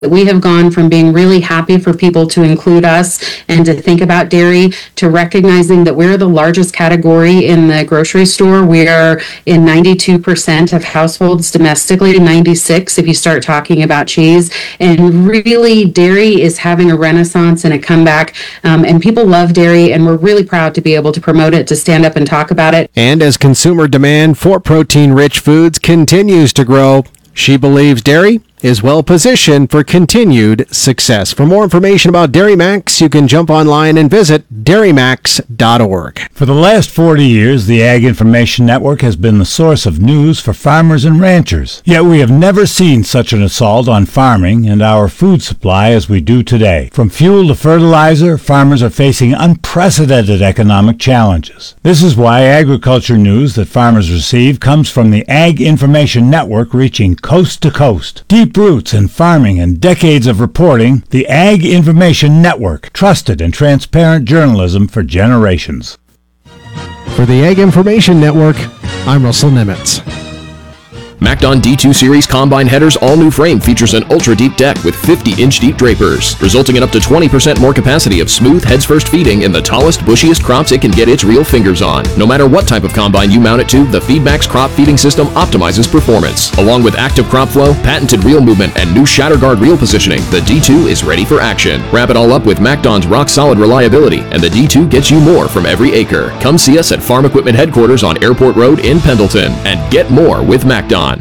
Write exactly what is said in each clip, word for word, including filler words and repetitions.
We have gone from being really happy for people to include us and to think about dairy to recognizing that we're the largest category in the grocery store. We are in ninety-two percent of households domestically, ninety-six if you start talking about cheese. And really, dairy is having a renaissance and a comeback. Um, and people love dairy, and we're really proud to be able to promote it, to stand up and talk about it. And as consumer demand for protein-rich foods continues to grow, she believes dairy is well positioned for continued success. For more information about Dairy Max, you can jump online and visit dairy max dot org. For the last forty years, the Ag Information Network has been the source of news for farmers and ranchers. Yet we have never seen such an assault on farming and our food supply as we do today. From fuel to fertilizer, farmers are facing unprecedented economic challenges. This is why agriculture news that farmers receive comes from the Ag Information Network, reaching coast to coast. Deep roots in farming and decades of reporting, the Ag Information Network, trusted and transparent journalism for generations. For the Ag Information Network, I'm Russell Nimitz. MacDon D two Series Combine Header's all-new frame features an ultra-deep deck with fifty inch deep drapers, resulting in up to twenty percent more capacity of smooth heads-first feeding in the tallest, bushiest crops it can get its real fingers on. No matter what type of combine you mount it to, the Feedmax crop feeding system optimizes performance. Along with active crop flow, patented reel movement, and new shatter guard reel positioning, the D two is ready for action. Wrap it all up with MacDon's rock-solid reliability, and the D two gets you more from every acre. Come see us at Farm Equipment Headquarters on Airport Road in Pendleton, and get more with MacDon.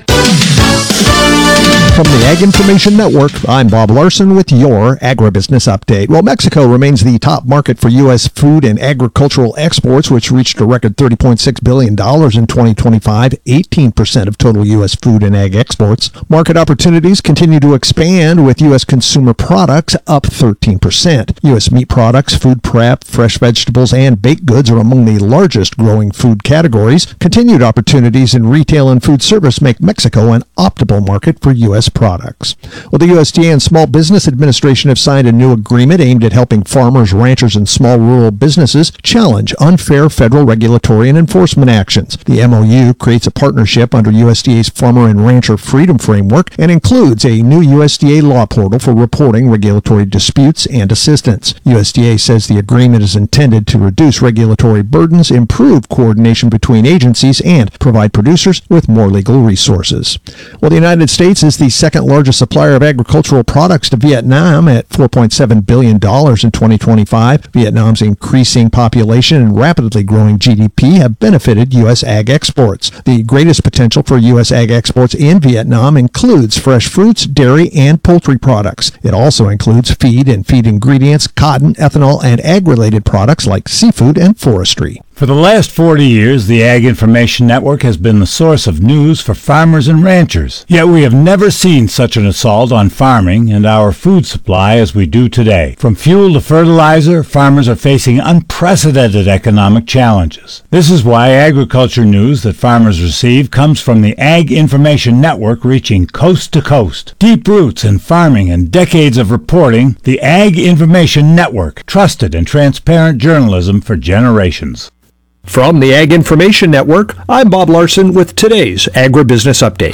From the Ag Information Network, I'm Bob Larson with your Agribusiness Update. Well, Mexico remains the top market for U S food and agricultural exports, which reached a record thirty point six billion dollars in twenty twenty-five, eighteen percent of total U S food and ag exports. Market opportunities continue to expand, with U S consumer products up thirteen percent. U S meat products, food prep, fresh vegetables, and baked goods are among the largest growing food categories. Continued opportunities in retail and food service make Mexico an optimal market for U S products. Well, the U S D A and Small Business Administration have signed a new agreement aimed at helping farmers, ranchers, and small rural businesses challenge unfair federal regulatory and enforcement actions. The M O U creates a partnership under U S D A's Farmer and Rancher Freedom Framework and includes a new U S D A law portal for reporting regulatory disputes and assistance. U S D A says the agreement is intended to reduce regulatory burdens, improve coordination between agencies, and provide producers with more legal resources. Well, the United States is the second largest supplier of agricultural products to Vietnam at four point seven billion dollars in twenty twenty-five. Vietnam's increasing population and rapidly growing G D P have benefited U S ag exports. The greatest potential for U S ag exports in Vietnam includes fresh fruits, dairy, and poultry products. It also includes feed and feed ingredients, cotton, ethanol, and ag-related products like seafood and forestry. For the last forty years, the Ag Information Network has been the source of news for farmers and ranchers. Yet we have never seen such an assault on farming and our food supply as we do today. From fuel to fertilizer, farmers are facing unprecedented economic challenges. This is why agriculture news that farmers receive comes from the Ag Information Network, reaching coast to coast. Deep roots in farming and decades of reporting, the Ag Information Network, trusted and transparent journalism for generations. From the Ag Information Network, I'm Bob Larson with today's Agribusiness Update.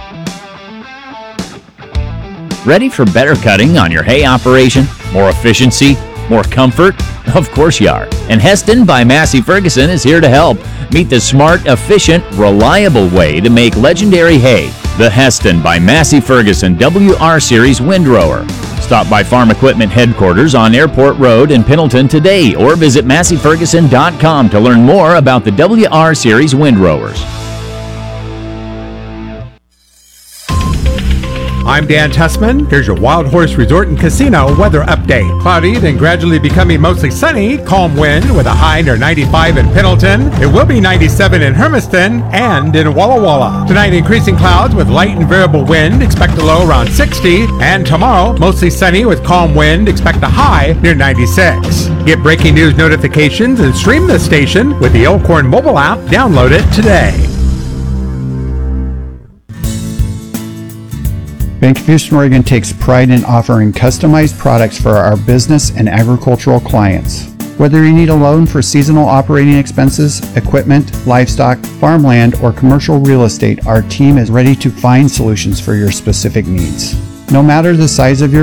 Ready for better cutting on your hay operation? More efficiency? More comfort? Of course you are. And Heston by Massey Ferguson is here to help. Meet the smart, efficient, reliable way to make legendary hay. The Heston by Massey Ferguson W R Series Windrower. Stop by Farm Equipment Headquarters on Airport Road in Pendleton today, or visit massey ferguson dot com to learn more about the W R Series Windrowers. I'm Dan Tessman. Here's your Wild Horse Resort and Casino weather update. Cloudy, then gradually becoming mostly sunny. Calm wind with a high near ninety-five in Pendleton. It will be ninety-seven in Hermiston and in Walla Walla. Tonight, increasing clouds with light and variable wind. Expect a low around sixty. And tomorrow, mostly sunny with calm wind. Expect a high near ninety-six. Get breaking news notifications and stream the station with the Elkhorn mobile app. Download it today. Bank of Houston, Oregon takes pride in offering customized products for our business and agricultural clients. Whether you need a loan for seasonal operating expenses, equipment, livestock, farmland, or commercial real estate, our team is ready to find solutions for your specific needs. No matter the size of your